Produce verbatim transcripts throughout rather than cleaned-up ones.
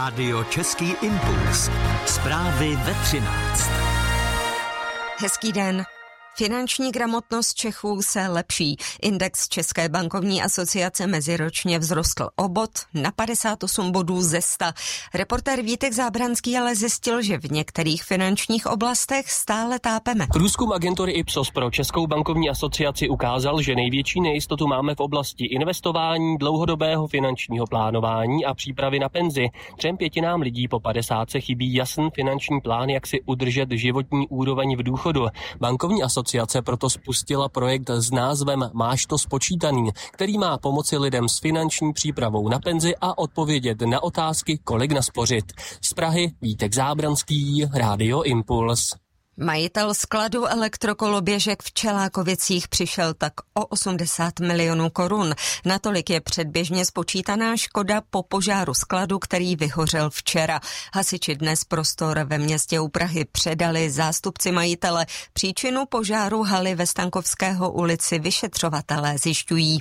Rádio Český impuls. Zprávy ve třináct. Hezký den. Finanční gramotnost Čechů se lepší. Index České bankovní asociace meziročně vzrostl o bod na padesát osm bodů ze sta. Reportér Vítek Zábranský ale zjistil, že v některých finančních oblastech stále tápeme. Průzkum agentury Ipsos pro Českou bankovní asociaci ukázal, že největší nejistotu máme v oblasti investování, dlouhodobého finančního plánování a přípravy na penzi. Třem pětinám lidí po padesátce chybí jasný finanční plán, jak si udržet životní úroveň v důchodu. Bankovní asociace Asociace proto spustila projekt s názvem Máš to spočítaný, který má pomoci lidem s finanční přípravou na penzi a odpovědět na otázky, kolik naspořit. Z Prahy Vítek Zábranský, Rádio Impuls. Majitel skladu elektrokoloběžek v Čelákovicích přišel tak o osmdesát milionů korun. Natolik je předběžně spočítaná škoda po požáru skladu, který vyhořel včera. Hasiči dnes prostor ve městě u Prahy předali zástupci majitele. Příčinu požáru haly ve Stankovského ulici vyšetřovatelé zjišťují.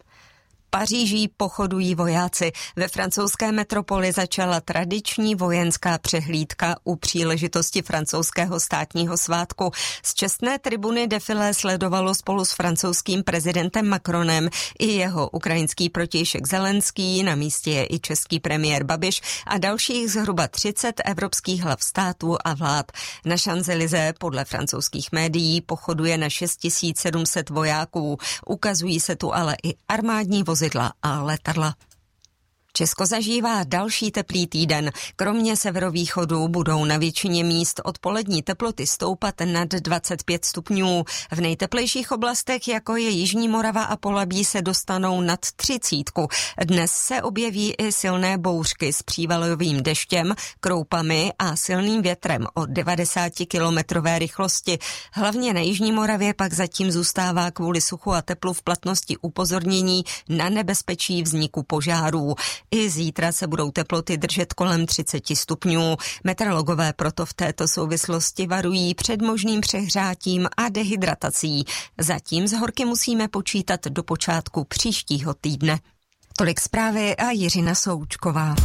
Paříží pochodují vojáci. Ve francouzské metropoli začala tradiční vojenská přehlídka u příležitosti francouzského státního svátku. Z čestné tribuny defilé sledovalo spolu s francouzským prezidentem Macronem i jeho ukrajinský protějšek Zelenský, na místě je i český premiér Babiš a dalších zhruba třicet evropských hlav států a vlád. Na Champs-Élysées podle francouzských médií pochoduje na šest tisíc sedm set vojáků. Ukazují se tu ale i armádní vozy a letadla. Česko zažívá další teplý týden. Kromě severovýchodu budou na většině míst odpolední teploty stoupat nad dvacet pět stupňů. V nejteplejších oblastech, jako je Jižní Morava a Polabí, se dostanou nad třicítku. Dnes se objeví i silné bouřky s přívalovým deštěm, kroupami a silným větrem o devadesátikilometrové rychlosti. Hlavně na Jižní Moravě pak zatím zůstává kvůli suchu a teplu v platnosti upozornění na nebezpečí vzniku požárů. I zítra se budou teploty držet kolem třicet stupňů. Meteorologové proto v této souvislosti varují před možným přehřátím a dehydratací. Zatím s horky musíme počítat do počátku příštího týdne. Tolik zprávy a Jiřina Součková.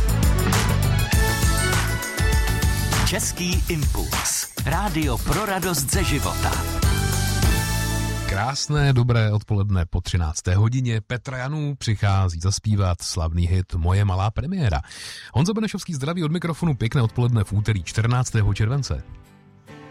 Český impuls. Rádio pro radost ze života. Krásné, dobré odpoledne po třinácté hodině. Petra Janů přichází zaspívat slavný hit Moje malá premiéra. Honza Benešovský zdraví od mikrofonu, pěkné odpoledne v úterý čtrnáctého července.